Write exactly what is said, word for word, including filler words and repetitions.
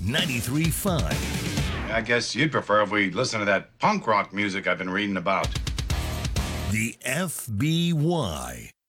ninety-three point five. I guess you'd prefer if we listen to that punk rock music I've been reading about. The F B Y.